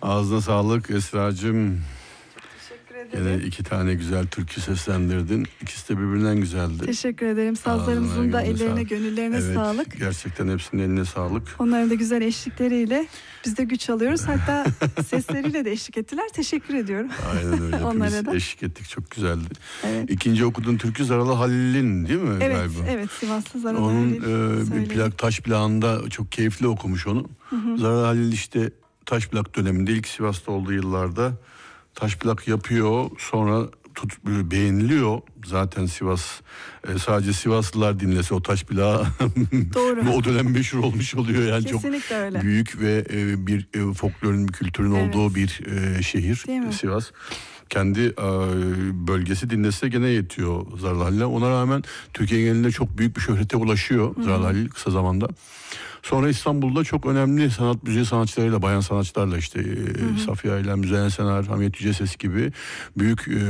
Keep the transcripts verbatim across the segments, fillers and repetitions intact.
Ağzına sağlık Esra'cığım. Teşekkür ederim. Yine iki tane güzel türkü seslendirdin. İkisi de birbirinden güzeldi. Teşekkür ederim. Sazlarımızın da ellerine, sağlık. gönüllerine Evet, sağlık. gerçekten hepsinin eline sağlık. Onların da güzel eşlikleriyle biz de güç alıyoruz. Hatta sesleriyle de eşlik ettiler. Teşekkür ediyorum. Aynen öyle. Onlara Hepimiz da. eşlik ettik. Çok güzeldi. Evet. İkinci okuduğun türkü Zaralı Halil'in değil mi? Evet, galiba? evet. Sivaslı Zaralı Onun Halil e, bir söyledi. plak, taş plağında çok keyifli okumuş onu. Hı hı. Zaralı Halil işte taş plak döneminde ilk Sivas'ta olduğu yıllarda taş plak yapıyor. Sonra tut, beğeniliyor. Zaten Sivas e, sadece Sivaslılar dinlese o taş plağı Doğru. o dönem meşhur olmuş oluyor. Yani Kesinlikle çok öyle. büyük ve e, bir e, folklorun, bir kültürün Evet. olduğu bir e, şehir Değil mi? Sivas. Kendi e, bölgesi dinlese gene yetiyor Zaralı Halil'e. Ona rağmen Türkiye genelinde çok büyük bir şöhrete ulaşıyor Zaralı Halil kısa zamanda. Sonra İstanbul'da çok önemli sanat müziği sanatçılarıyla, bayan sanatçılarla işte e, Safiye ile Müzeyyen Senar, Hamiyet Yüceses gibi büyük e,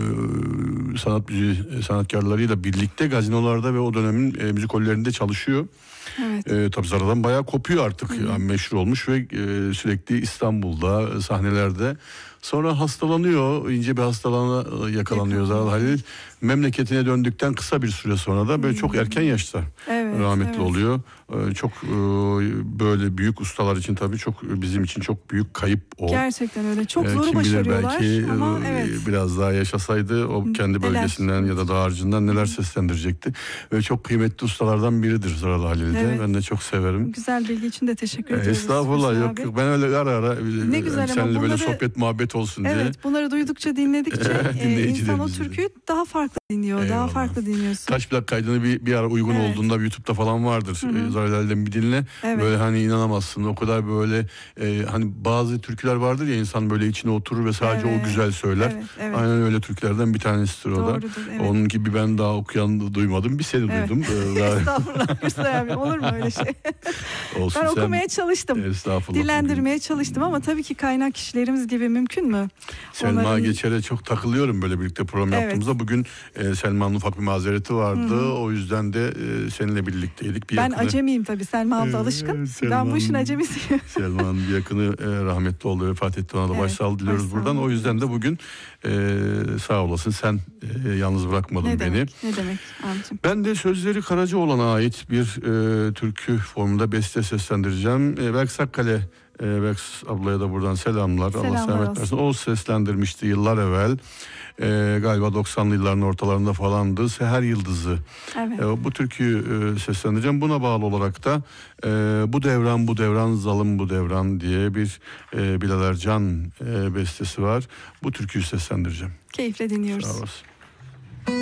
sanat müziği sanatkarlarıyla birlikte gazinolarda ve o dönemin e, müzik hollerinde çalışıyor. Evet. E, tabii Zara'dan bayağı kopuyor artık. Yani meşhur olmuş ve e, sürekli İstanbul'da sahnelerde. Sonra hastalanıyor, ince bir hastalığına yakalanıyor Zaralı Halil. Memleketine döndükten kısa bir süre sonra da böyle çok erken yaşta Evet, rahmetli evet. oluyor. Ee, çok e, böyle büyük ustalar için tabii çok bizim için çok büyük kayıp o. Gerçekten öyle. Çok Ee, zoru kim bilir başarıyorlar belki ama e, evet. biraz daha yaşasaydı o kendi Neler? bölgesinden ya da dağarcığından neler seslendirecekti. Ve çok kıymetli ustalardan biridir Zaralı Halil'de. Evet. Ben de çok severim. Güzel bilgi için de teşekkür Ee, ediyoruz. Estağfurullah Hüsnü yok abi. yok ben öyle ara ara Ne güzel ama seninle böyle bunları- sohbet muhabbet olsun diye. Evet, bunları duydukça, dinledikçe e, insan o Dinleyicilerimiz de. türküyü daha farklı dinliyor, daha Eyvallah. farklı dinliyorsun. Taş plak kaydını bir, bir ara uygun Evet. olduğunda YouTube'da falan vardır. Hı hı. Ee, Zaralı Halil'den bir dinle. Evet. Böyle hani inanamazsın. O kadar böyle e, hani bazı türküler vardır ya insan böyle içine oturur ve sadece Evet. o güzel söyler. Evet, evet. Aynen öyle türkülerden bir tanesidir o da. Doğrudur, evet. Onun gibi ben daha okuyan da duymadım. Bir seni Evet. duydum. Ee, daha- Estağfurullah Hüsnü abi, olur mu öyle şey? Olsun, Ben sen- okumaya çalıştım. Estağfurullah. Dillendirmeye çalıştım ama tabii ki kaynak kişilerimiz gibi mümkün mü? Selma Onların- Geçer'e çok takılıyorum böyle birlikte program Evet. yaptığımızda. Bugün e, Selma'nın ufak bir mazereti vardı. O yüzden de e, seninle birlikteydik. Bir Ben yakını- acemiyim tabii. Selma abla Evet, alışkın. Selma Ben bu işin Hanım- acemisiyim. Selma'nın bir yakını e, rahmetli oldu, vefat etti. Ona da Evet, başsağlığı diliyoruz başsağlığı buradan. O yüzden de bugün e, sağ olasın sen e, yalnız bırakmadın Ne beni. demek? Ne demek abicim? Ben de sözleri Karacaoğlan'a ait bir e, türkü formunda beste seslendireceğim. E, Belki Sakkale e, Belki ablaya da buradan selamlar. Allah Selamlar selamet olsun. versin. O seslendirmişti yıllar evvel. E, galiba doksanlı yılların ortalarında falandı. Seher Yıldızı. Evet. E, bu türküyü e, seslendireceğim. Buna bağlı olarak da e, bu devran bu devran zalim bu devran diye bir e, Bilal Ercan e, bestesi var. Bu türküyü seslendireceğim. Keyifle dinliyoruz. Sağ olasın.